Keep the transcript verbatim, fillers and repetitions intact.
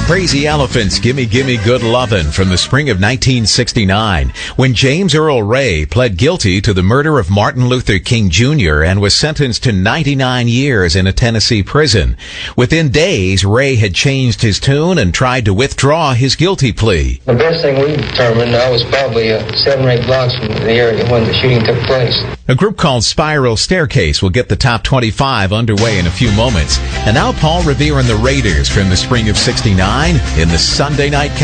Crazy Elephants, Gimme Gimme Good Lovin' from the spring of nineteen sixty-nine, when James Earl Ray pled guilty to the murder of Martin Luther King Junior and was sentenced to ninety-nine years in a Tennessee prison. Within days, Ray had changed his tune and tried to withdraw his guilty plea. The best thing we determined, I was probably uh, seven or eight blocks from the area when the shooting took place. A group called Spiral Staircase will get the top twenty-five underway in a few moments. And now Paul Revere and the Raiders from the spring of sixty-nine in the Sunday Night